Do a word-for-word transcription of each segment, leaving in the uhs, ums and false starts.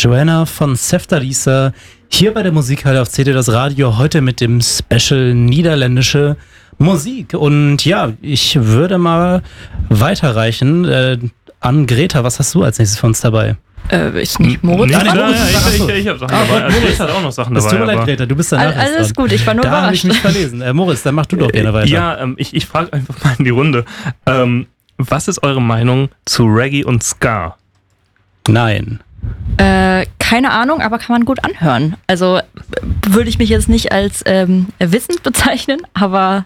Joanna von Seftalisa hier bei der Musikhalle auf C D das Radio, heute mit dem Special niederländische Musik. Und ja, ich würde mal weiterreichen äh, an Greta. Was hast du als nächstes für uns dabei? Äh, ist nicht Moritz? Nein, nein, nein, ich, ich, ich habe Sachen ah, dabei. Moritz, Moritz hat auch noch Sachen dabei. Es tut mir leid, Greta, du bist danach. All, alles gut, ich war nur da überrascht. Da habe ich mich verlesen. Äh, Moritz, dann mach du doch gerne weiter. Ja, ähm, ich, ich frage einfach mal in die Runde. Ähm, was ist eure Meinung zu Reggae und Ska? Nein. Äh, keine Ahnung, aber kann man gut anhören. Also äh, würde ich mich jetzt nicht als ähm, wissend bezeichnen, aber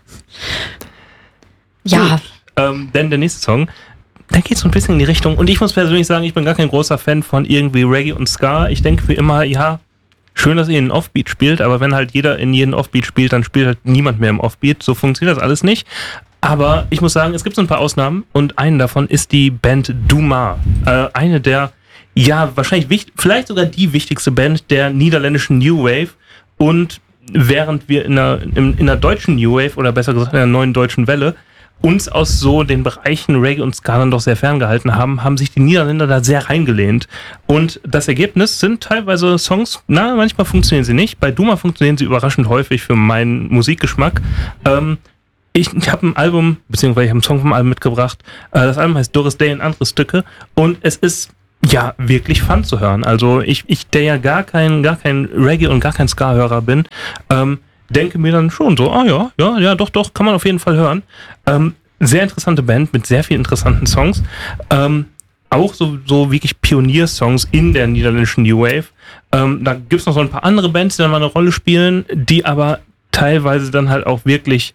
ja. Ähm, denn der nächste Song, der geht so ein bisschen in die Richtung. Und ich muss persönlich sagen, ich bin gar kein großer Fan von irgendwie Reggae und Ska. Ich denke wie immer, ja, schön, dass ihr in Offbeat spielt, aber wenn halt jeder in jeden Offbeat spielt, dann spielt halt niemand mehr im Offbeat. So funktioniert das alles nicht. Aber ich muss sagen, es gibt so ein paar Ausnahmen und einen davon ist die Band Duma. Äh, eine der, ja, wahrscheinlich, wichtig, vielleicht sogar die wichtigste Band der niederländischen New Wave. Und während wir in der, in, in der deutschen New Wave, oder besser gesagt in der neuen deutschen Welle, uns aus so den Bereichen Reggae und Ska dann doch sehr ferngehalten haben, haben sich die Niederländer da sehr reingelehnt. Und das Ergebnis sind teilweise Songs, na, manchmal funktionieren sie nicht. Bei Duma funktionieren sie überraschend häufig für meinen Musikgeschmack. Ähm, ich ich habe ein Album, beziehungsweise ich habe einen Song vom Album mitgebracht. Äh, das Album heißt Doris Day und andere Stücke. Und es ist ja wirklich fun zu hören. Also ich, ich der ja gar kein, gar kein Reggae und gar kein Ska-Hörer bin, ähm, denke mir dann schon so, ah ja, ja, ja, doch, doch, kann man auf jeden Fall hören. Ähm, sehr interessante Band mit sehr vielen interessanten Songs. Ähm, auch so, so wirklich Pioniersongs in der niederländischen New Wave. Ähm, da gibt es noch so ein paar andere Bands, die dann mal eine Rolle spielen, die aber teilweise dann halt auch wirklich,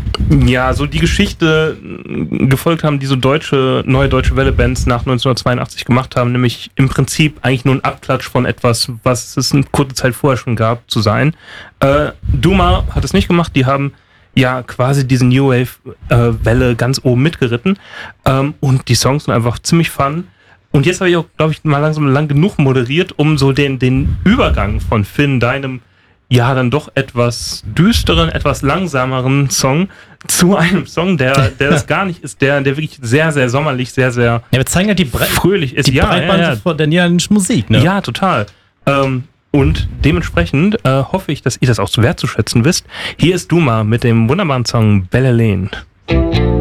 ja, so die Geschichte gefolgt haben, die so deutsche, neue deutsche Welle-Bands nach neunzehnhundertzweiundachtzig gemacht haben, nämlich im Prinzip eigentlich nur ein Abklatsch von etwas, was es eine kurze Zeit vorher schon gab, zu sein. Äh, Duma hat es nicht gemacht, die haben ja quasi diese New Wave-Welle äh, ganz oben mitgeritten ähm, und die Songs sind einfach ziemlich fun. Und jetzt habe ich auch, glaube ich, mal langsam lang genug moderiert, um so den, den Übergang von Finn, deinem ja, dann doch etwas düsteren, etwas langsameren Song zu einem Song, der, der das gar nicht ist, der, der wirklich sehr, sehr sommerlich, sehr, sehr ja, wir zeigen ja die Bre- fröhlich ist. Die ja, Breitbande ja, ja. der niederländischen Musik, ne? Ja, total. Ähm, und dementsprechend äh, hoffe ich, dass ihr das auch so wertzuschätzen wisst. Hier ist Duma mit dem wunderbaren Song Belle Lane.